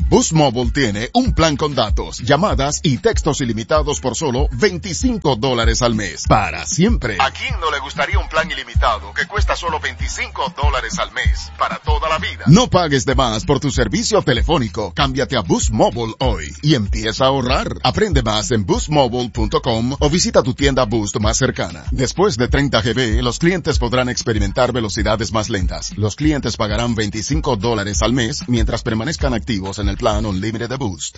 Boost Mobile tiene un plan con datos, llamadas y textos ilimitados por solo $25 al mes. Para siempre. ¿A quién no le gustaría un plan ilimitado que cuesta solo $25 al mes? Para toda la vida. No pagues de más por tu servicio telefónico. Cámbiate a Boost Mobile hoy y empieza a ahorrar. Aprende más en boostmobile.com o visita tu tienda Boost más cercana. Después de 30 GB, los clientes podrán experimentar velocidades más lentas. Los clientes pagarán $25 al mes mientras permanezcan activos en el plan Unlimited de Boost.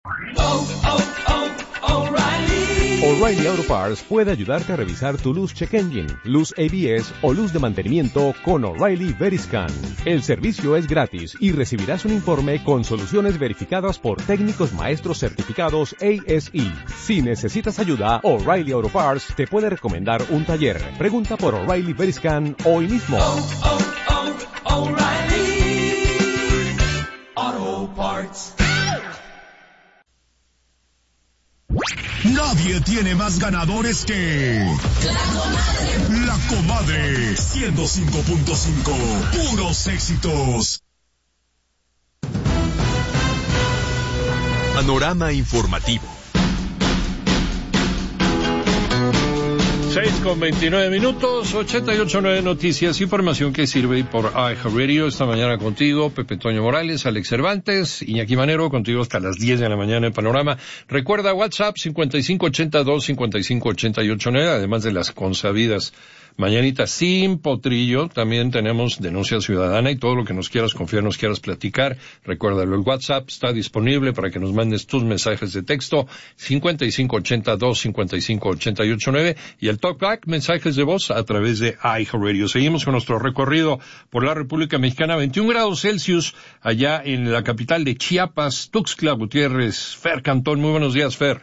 O'Reilly Auto Parts puede ayudarte a revisar tu luz check engine, luz ABS o luz de mantenimiento con O'Reilly Veriscan. El servicio es gratis y recibirás un informe con soluciones verificadas por técnicos maestros certificados ASE. Si necesitas ayuda, O'Reilly Auto Parts te puede recomendar un taller. Pregunta por O'Reilly Veriscan hoy mismo. O'Reilly Auto Parts. Nadie tiene más ganadores que La Comadre 105.5, puros éxitos. Panorama informativo. 6:29, 88.9 Noticias, información que sirve por iHeartRadio. Esta mañana contigo, Pepe Toño Morales, Alex Cervantes, Iñaki Manero, contigo hasta las 10 de la mañana en Panorama. Recuerda WhatsApp 5582-5588.9, además de las consabidas mañanitas sin potrillo. También tenemos denuncia ciudadana y todo lo que nos quieras confiar, nos quieras platicar. Recuérdalo, el WhatsApp está disponible para que nos mandes tus mensajes de texto 5582-5588.9 y el Talkback, mensajes de voz a través de iHeartRadio. Seguimos con nuestro recorrido por la República Mexicana. 21 grados Celsius allá en la capital de Chiapas, Tuxtla Gutiérrez. Fer Cantón, muy buenos días, Fer.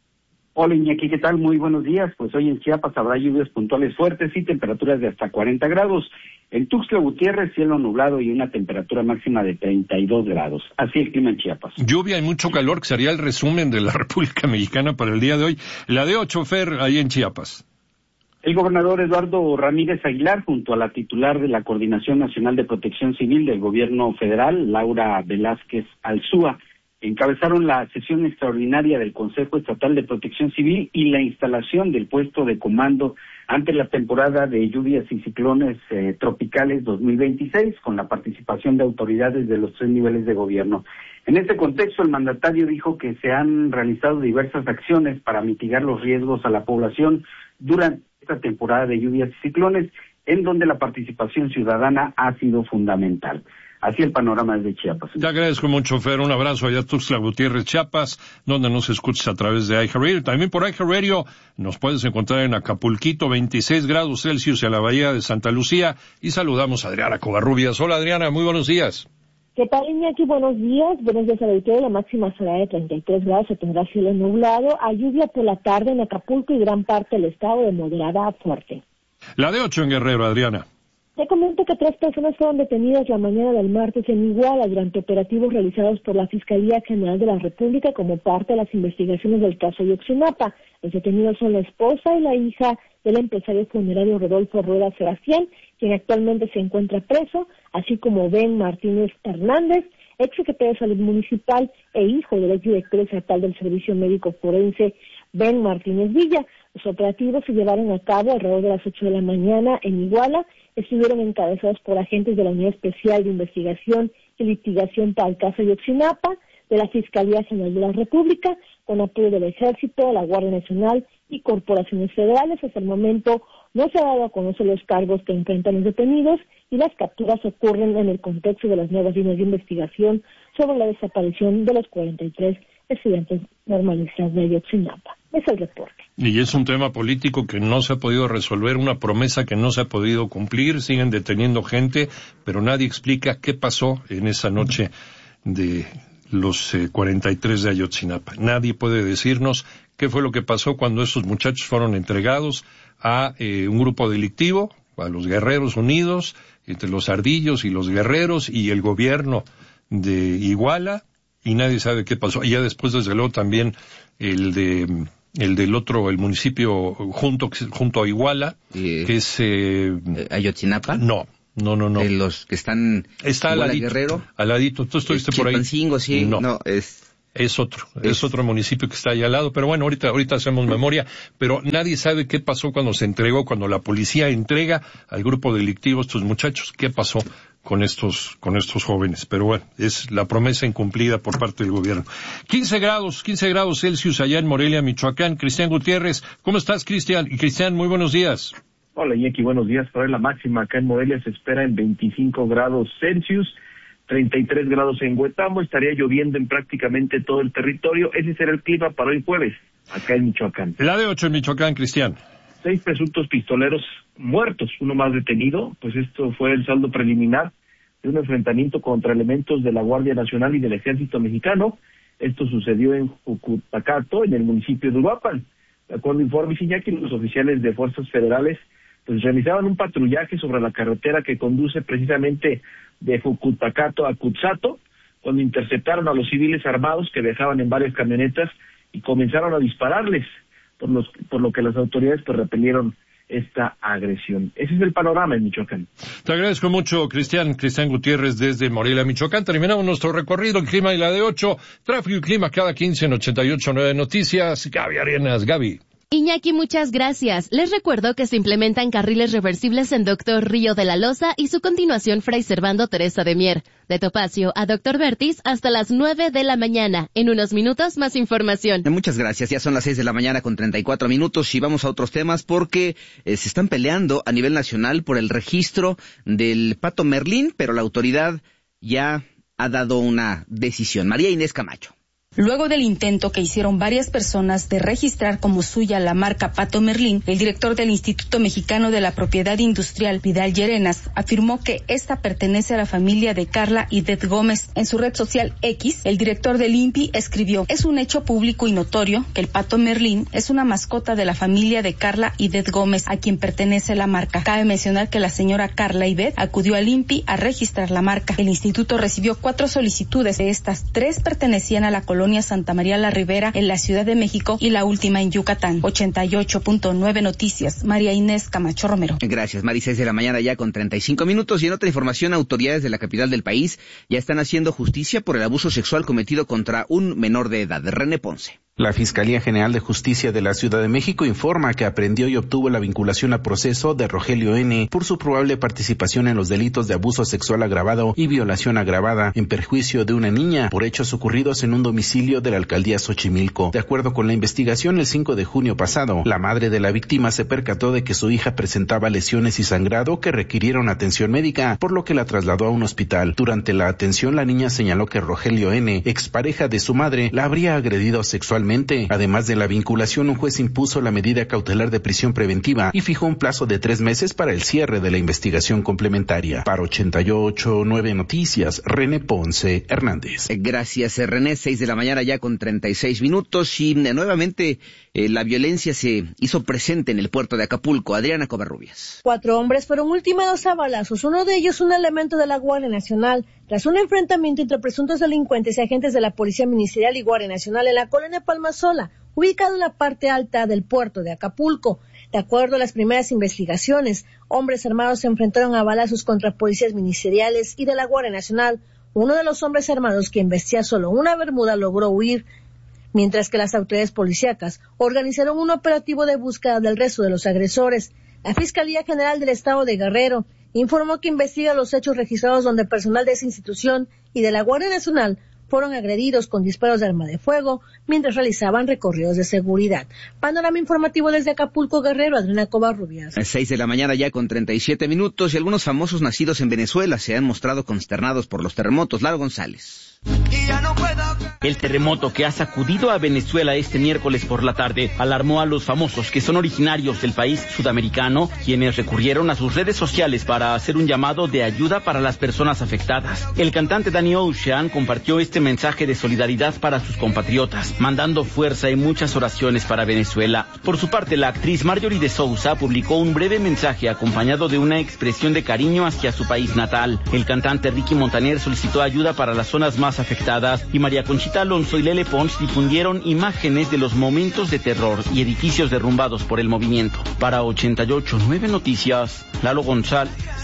Hola Iñaki, ¿qué tal? Muy buenos días. Pues hoy en Chiapas habrá lluvias puntuales fuertes y temperaturas de hasta 40 grados. En Tuxtla Gutiérrez, cielo nublado y una temperatura máxima de 32 grados. Así el clima en Chiapas. Lluvia y mucho calor, que sería el resumen de la República Mexicana para el día de hoy. La de 8, Fer, ahí en Chiapas. El gobernador Eduardo Ramírez Aguilar, junto a la titular de la Coordinación Nacional de Protección Civil del Gobierno Federal, Laura Velázquez Alzúa, encabezaron la sesión extraordinaria del Consejo Estatal de Protección Civil y la instalación del puesto de comando ante la temporada de lluvias y ciclones tropicales 2026, con la participación de autoridades de los 3 niveles de gobierno. En este contexto, el mandatario dijo que se han realizado diversas acciones para mitigar los riesgos a la población durante esta temporada de lluvias y ciclones, en donde la participación ciudadana ha sido fundamental. Así el panorama desde Chiapas. Te agradezco mucho, Fer. Un abrazo allá a Tuxtla Gutiérrez, Chiapas, donde nos escuchas a través de iHeartRadio. También por iHeartRadio nos puedes encontrar en Acapulquito, 26 grados Celsius, en la bahía de Santa Lucía. Y saludamos a Adriana Covarrubias. Hola, Adriana, muy buenos días. ¿Qué tal, Iñaki? Buenos días al auditorio. La máxima será de 33 grados, se tendrá cielo nublado. Hay lluvia por la tarde en Acapulco y gran parte del estado de moderada a fuerte. La de 8 en Guerrero, Adriana. Te comento que 3 personas fueron detenidas la mañana del martes en Iguala durante operativos realizados por la Fiscalía General de la República como parte de las investigaciones del caso Ayotzinapa. Los detenidos son la esposa y la hija del empresario funerario Rodolfo Rueda Sebastián, quien actualmente se encuentra preso, así como Ben Martínez Hernández, exsecretario de Salud Municipal e hijo del exdirector estatal del Servicio Médico Forense, Ben Martínez Villa. Los operativos se llevaron a cabo alrededor de las 8 de la mañana en Iguala. Estuvieron encabezados por agentes de la Unidad Especial de Investigación y Litigación para el caso Ayotzinapa, de la Fiscalía General de la República, con apoyo del Ejército, la Guardia Nacional y corporaciones federales. Hasta el momento no se ha dado a conocer los cargos que enfrentan los detenidos y las capturas ocurren en el contexto de las nuevas líneas de investigación sobre la desaparición de los 43 estudiantes normalistas de Ayotzinapa. Es el reporte. Y es un tema político que no se ha podido resolver, una promesa que no se ha podido cumplir, siguen deteniendo gente, pero nadie explica qué pasó en esa noche de los 43 de Ayotzinapa. Nadie puede decirnos qué fue lo que pasó cuando esos muchachos fueron entregados a un grupo delictivo, a los Guerreros Unidos, entre los Ardillos y los Guerreros y el gobierno de Iguala, y nadie sabe qué pasó. Y ya después, desde luego, también el del otro, el municipio junto a Iguala, que es... ¿Ayotzinapa? No, No. De los que están... Está al ladito. Guerrero. Al ladito. ¿Tú estuviste por ahí? Chilpancingo, sí. No, es otro municipio que está ahí al lado, pero bueno, ahorita hacemos memoria, pero nadie sabe qué pasó cuando la policía entrega al grupo delictivo estos muchachos, qué pasó con estos jóvenes, pero bueno, es la promesa incumplida por parte del gobierno. 15 grados Celsius allá en Morelia, Michoacán. Cristian Gutiérrez, ¿cómo estás, Cristian? Y Cristian, muy buenos días. Hola, Iñaki, buenos días. Para la máxima acá en Morelia se espera en 25 grados Celsius, 33 grados en Huetamo, estaría lloviendo en prácticamente todo el territorio. Ese será el clima para hoy jueves, acá en Michoacán. La de 8 en Michoacán, Cristian. 6 presuntos pistoleros muertos, uno más detenido, pues esto fue el saldo preliminar de un enfrentamiento contra elementos de la Guardia Nacional y del Ejército Mexicano. Esto sucedió en Jucutacato, en el municipio de Uruapan. De acuerdo a informes, Iñaki, los oficiales de fuerzas federales pues realizaban un patrullaje sobre la carretera que conduce precisamente de Jucutacato a Cutzato, cuando interceptaron a los civiles armados que viajaban en varias camionetas y comenzaron a dispararles, por lo que las autoridades pues repelieron esta agresión. Ese es el panorama en Michoacán. Te agradezco mucho, Cristian Gutiérrez desde Morelia, Michoacán. Terminamos nuestro recorrido, el clima y la de 8, tráfico y clima cada 15 en 88.9 Noticias. Gaby Arenas, Gaby. Iñaki, muchas gracias. Les recuerdo que se implementan carriles reversibles en Doctor Río de la Loza y su continuación Fray Servando Teresa de Mier. De Topacio a Doctor Vertis hasta las 9 de la mañana. En unos minutos más información. Muchas gracias. Ya son las 6 de la mañana con 34 minutos y vamos a otros temas porque se están peleando a nivel nacional por el registro del Pato Merlín, pero la autoridad ya ha dado una decisión. María Inés Camacho. Luego del intento que hicieron varias personas de registrar como suya la marca Pato Merlín, el director del Instituto Mexicano de la Propiedad Industrial, Vidal Llerenas, afirmó que esta pertenece a la familia de Carla Idet Gómez. En su red social X, el director del INPI escribió: es un hecho público y notorio que el Pato Merlín es una mascota de la familia de Carla Idet Gómez, a quien pertenece la marca. Cabe mencionar que la señora Carla Idet acudió al INPI a registrar la marca. El instituto recibió 4 solicitudes, de estas 3 pertenecían a la colonia Santa María la Ribera en la Ciudad de México y la última en Yucatán. 88.9 Noticias, María Inés Camacho Romero. Gracias, Mari. 6 de la mañana ya con 35 minutos. Y en otra información, autoridades de la capital del país ya están haciendo justicia por el abuso sexual cometido contra un menor de edad. René Ponce. La Fiscalía General de Justicia de la Ciudad de México informa que aprendió y obtuvo la vinculación a proceso de Rogelio N. por su probable participación en los delitos de abuso sexual agravado y violación agravada en perjuicio de una niña por hechos ocurridos en un domicilio de la alcaldía Xochimilco. De acuerdo con la investigación, el 5 de junio pasado, la madre de la víctima se percató de que su hija presentaba lesiones y sangrado que requirieron atención médica, por lo que la trasladó a un hospital. Durante la atención, la niña señaló que Rogelio N., expareja de su madre, la habría agredido sexualmente. Además de la vinculación, un juez impuso la medida cautelar de prisión preventiva y fijó un plazo de 3 meses para el cierre de la investigación complementaria. Para 88.9 Noticias, René Ponce Hernández. Gracias, René. 6 de la mañana ya con 36 minutos y nuevamente la violencia se hizo presente en el puerto de Acapulco. Adriana Covarrubias. 4 hombres fueron ultimados a balazos, uno de ellos un elemento de la Guardia Nacional, tras un enfrentamiento entre presuntos delincuentes y agentes de la Policía Ministerial y Guardia Nacional en la colonia Palmasola, ubicado en la parte alta del puerto de Acapulco. De acuerdo a las primeras investigaciones, hombres armados se enfrentaron a balazos contra policías ministeriales y de la Guardia Nacional. Uno de los hombres armados, quien vestía solo una bermuda, logró huir, mientras que las autoridades policíacas organizaron un operativo de búsqueda del resto de los agresores. La Fiscalía General del Estado de Guerrero informó que investiga los hechos registrados donde personal de esa institución y de la Guardia Nacional fueron agredidos con disparos de arma de fuego mientras realizaban recorridos de seguridad. Panorama informativo desde Acapulco, Guerrero, Adriana Covarrubias. 6 de la mañana ya con 37 minutos y algunos famosos nacidos en Venezuela se han mostrado consternados por los terremotos. Lalo González. El terremoto que ha sacudido a Venezuela este miércoles por la tarde alarmó a los famosos que son originarios del país sudamericano, quienes recurrieron a sus redes sociales para hacer un llamado de ayuda para las personas afectadas. El cantante Danny Ocean compartió este mensaje de solidaridad para sus compatriotas, mandando fuerza y muchas oraciones para Venezuela. Por su parte, la actriz Marjorie de Sousa publicó un breve mensaje acompañado de una expresión de cariño hacia su país natal. El cantante Ricky Montaner solicitó ayuda para las zonas más afectadas y María Conchita Alonso y Lele Pons difundieron imágenes de los momentos de terror y edificios derrumbados por el movimiento. Para 88.9 Noticias, Lalo González.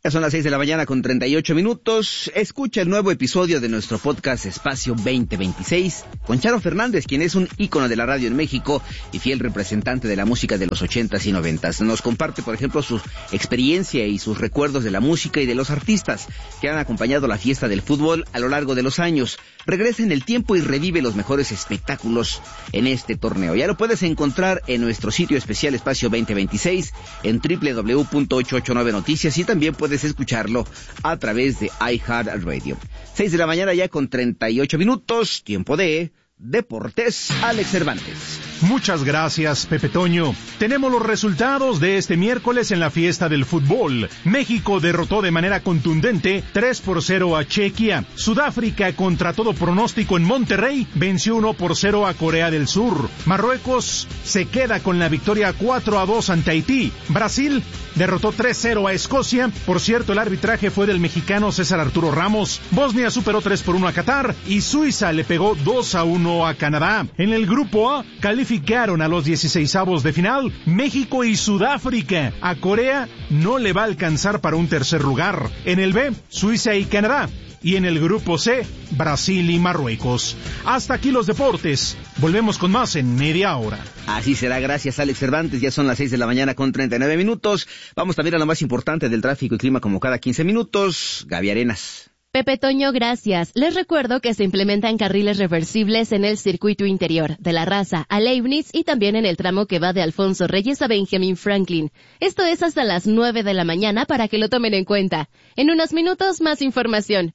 Ya son las 6 de la mañana con 38 minutos. Escucha el nuevo episodio de nuestro podcast Espacio 2026 con Charo Fernández, quien es un ícono de la radio en México y fiel representante de la música de los 80s y 90s. Nos comparte, por ejemplo, su experiencia y sus recuerdos de la música y de los artistas que han acompañado la fiesta del fútbol a lo largo de los años. Regresa en el tiempo y revive los mejores espectáculos en este torneo. Ya lo puedes encontrar en nuestro sitio especial Espacio 2026 en www.889noticias y también puedes escucharlo a través de iHeartRadio. 6 de la mañana ya con 38 minutos, tiempo de Deportes. Alex Cervantes. Muchas gracias, Pepe Toño. Tenemos los resultados de este miércoles en la fiesta del fútbol. México derrotó de manera contundente 3-0 a Chequia. Sudáfrica, contra todo pronóstico en Monterrey, venció 1-0 a Corea del Sur. Marruecos se queda con la victoria 4-2 ante Haití. Brasil derrotó 3-0 a Escocia. Por cierto, el arbitraje fue del mexicano César Arturo Ramos. Bosnia superó 3-1 a Qatar y Suiza le pegó 2-1 a Canadá. En el grupo A, calificaron a los 16avos de final México y Sudáfrica. A Corea no le va a alcanzar para un tercer lugar. En el B, Suiza y Canadá. Y en el grupo C, Brasil y Marruecos. Hasta aquí los deportes. Volvemos con más en media hora. Así será, gracias Alex Cervantes. Ya son las 6 de la mañana con 39 minutos. Vamos también a lo más importante del tráfico y clima como cada 15 minutos. Gaby Arenas. Pepe Toño, gracias. Les recuerdo que se implementan carriles reversibles en el circuito interior, de La Raza a Leibniz y también en el tramo que va de Alfonso Reyes a Benjamin Franklin. Esto es hasta las 9 de la mañana para que lo tomen en cuenta. En unos minutos, más información.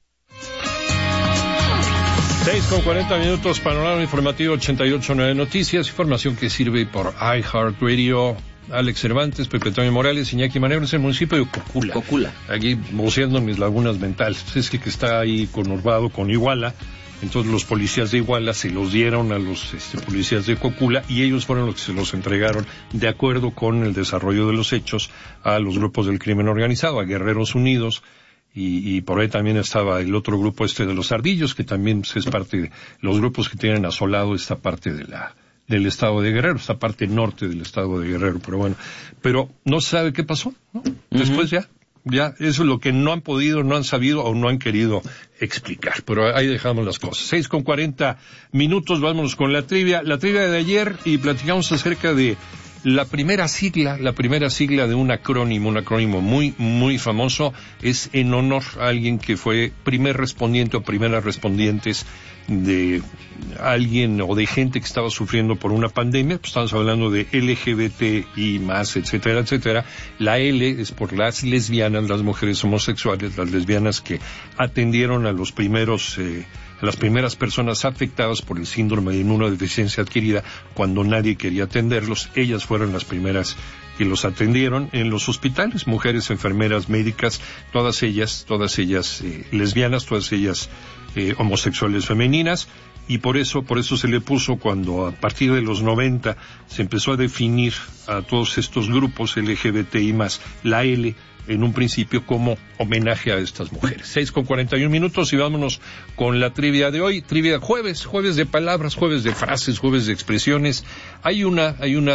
6:40, panorama informativo 88.9 Noticias, información que sirve por iHeartRadio. Alex Cervantes, Pepe Toño Morales, Iñaki Manero, es el municipio de Cocula. Aquí voceando mis lagunas mentales. Es que está ahí conurbado con Iguala. Entonces los policías de Iguala se los dieron a los policías de Cocula y ellos fueron los que se los entregaron de acuerdo con el desarrollo de los hechos a los grupos del crimen organizado, a Guerreros Unidos. Y por ahí también estaba el otro grupo de los Ardillos, que también es parte de los grupos que tienen asolado esta parte del estado de Guerrero, esta parte norte del estado de Guerrero, pero no se sabe qué pasó, ¿no? Después ya, eso es lo que no han podido, no han sabido o no han querido explicar, pero ahí dejamos las cosas. 6:40, vámonos con la trivia de ayer y platicamos acerca de la primera sigla de un acrónimo muy, muy famoso, es en honor a alguien que fue primer respondiente o primeras respondientes de alguien o de gente que estaba sufriendo por una pandemia. Pues estamos hablando de LGBT y más, etcétera, etcétera. La L es por las lesbianas, las mujeres homosexuales, las lesbianas que atendieron a los primeros a las primeras personas afectadas por el síndrome de inmunodeficiencia adquirida cuando nadie quería atenderlos. Ellas fueron las primeras que los atendieron en los hospitales, mujeres, enfermeras, médicas, todas ellas lesbianas, todas ellas homosexuales femeninas, y por eso se le puso, cuando a partir de los 90 se empezó a definir a todos estos grupos LGBTI más, la L en un principio como homenaje a estas mujeres. 6:41 y vámonos con la trivia de hoy. Trivia jueves de palabras, jueves de frases, jueves de expresiones. Hay una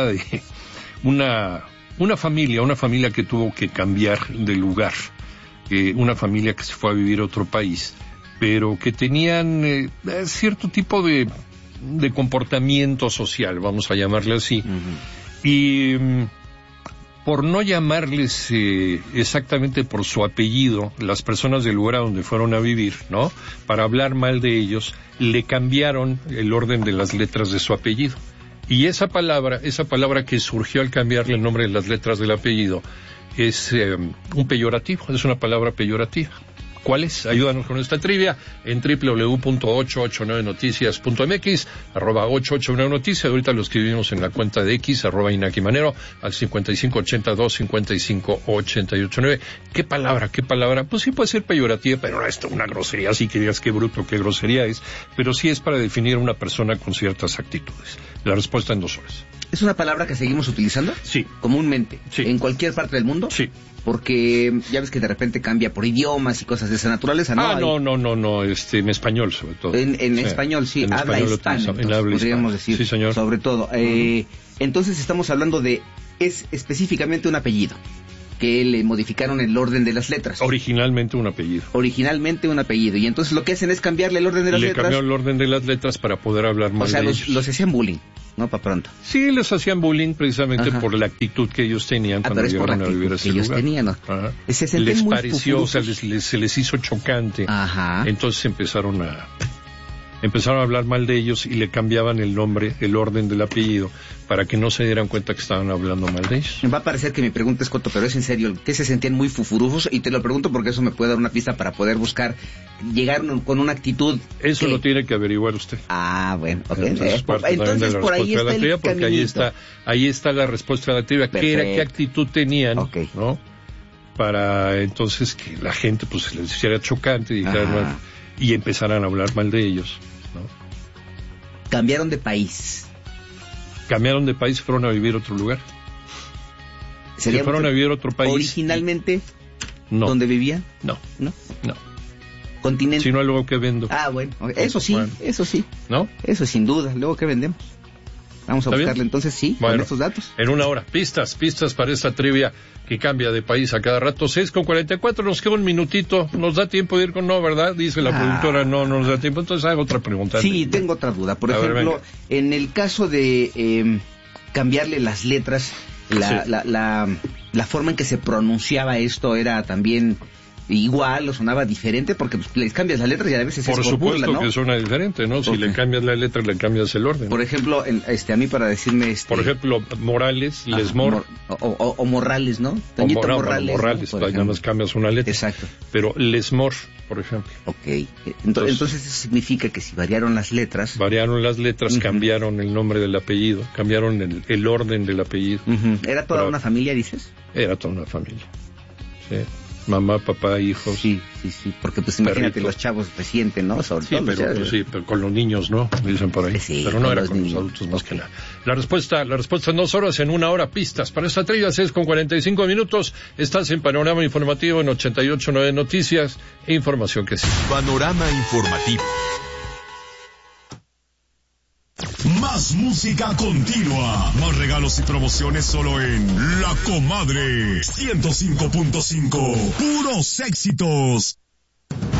familia que tuvo que cambiar de lugar, una familia que se fue a vivir a otro país, pero que tenían cierto tipo de comportamiento social, vamos a llamarle así. Y por no llamarles exactamente por su apellido, las personas del lugar a donde fueron a vivir, ¿no?, para hablar mal de ellos, le cambiaron el orden de las letras de su apellido. Y esa palabra que surgió al cambiarle el nombre de las letras del apellido, es un peyorativo, es una palabra peyorativa. ¿Cuál es? Ayúdanos con esta trivia en www.889noticias.mx, @889noticias. Ahorita lo escribimos en la cuenta de X, @Iñaki Manero, al 5582-55889. ¿Qué palabra? Pues sí puede ser peyorativa, pero no es una grosería, así que digas qué bruto, qué grosería es, pero sí es para definir a una persona con ciertas actitudes. La respuesta en 2 horas. ¿Es una palabra que seguimos utilizando? Sí. ¿Comúnmente? Sí. ¿En cualquier parte del mundo? Sí. Porque ya ves que de repente cambia por idiomas y cosas de esa naturaleza, ¿no? No, en español sobre todo. En español, sí, habla hispana, podríamos decir, sí, señor. Sobre todo. Entonces estamos hablando es específicamente un apellido. que le modificaron el orden de las letras. Originalmente un apellido. Y entonces lo que hacen es cambiarle el orden de las letras. Le cambiaron el orden de las letras para poder hablar mal de ellos. Los hacían bullying, ¿no? Para pronto. Sí, les hacían bullying precisamente por la actitud que ellos tenían cuando llegaron a vivir a ese lugar. Les pareció, o sea, se les hizo chocante. Entonces empezaron a hablar mal de ellos y le cambiaban el nombre, el orden del apellido, para que no se dieran cuenta que estaban hablando mal de ellos. Me va a parecer que mi pregunta es coto, pero es en serio, que se sentían muy fufurufos, y te lo pregunto porque eso me puede dar una pista para poder buscar, llegar con una actitud... Eso lo tiene que averiguar usted. Bueno, ok. Entonces por ahí está el caminito. Porque ahí está la respuesta de la trivia, qué actitud tenían, ¿no? Para entonces que la gente pues se les hiciera chocante y empezaran a hablar mal de ellos, ¿no? Cambiaron de país, fueron a vivir a otro lugar. ¿Se fueron a vivir a otro país? ¿Originalmente no. ¿Dónde vivían? No. ¿Continente? Si no, luego que vendo. Bueno, eso sí. ¿No? Eso sin duda, luego que vendemos. Vamos a buscarle entonces, con estos datos. En una hora, pistas para esta trivia que cambia de país a cada rato. 6:44, nos queda un minutito. ¿Nos da tiempo de ir con no, verdad? Dice la productora, no nos da tiempo. Entonces hago otra pregunta. Sí, tengo otra duda. Por ejemplo, en el caso de cambiarle las letras, la forma en que se pronunciaba esto era también... igual o sonaba diferente, porque pues, les cambias las letras y a veces por supuesto, ¿no? Que suena diferente, ¿no? Si le cambias la letra, le cambias el orden. Por ejemplo, a mí para decirme... Por ejemplo, Morales, Lesmor. O Morales, ¿no? Toñito Morales, ya nos cambias una letra. Exacto. Pero Lesmor, por ejemplo. Entonces eso significa que si variaron las letras... cambiaron el nombre del apellido, cambiaron el orden del apellido. ¿Era toda una familia, dices? Era toda una familia, sí. Mamá, papá, hijos. Sí, porque pues imagínate los chavos recientes, ¿no? Pero con los niños, ¿no? Dicen por ahí. Pero no era con los adultos más que nada. La respuesta en 2 horas, en 1 hora, pistas. Para esta trivia 6:45. Estás en Panorama Informativo en 88.9 Noticias e Información que sí. Panorama Informativo. Más música continua, más regalos y promociones solo en La Comadre 105.5. Puros éxitos.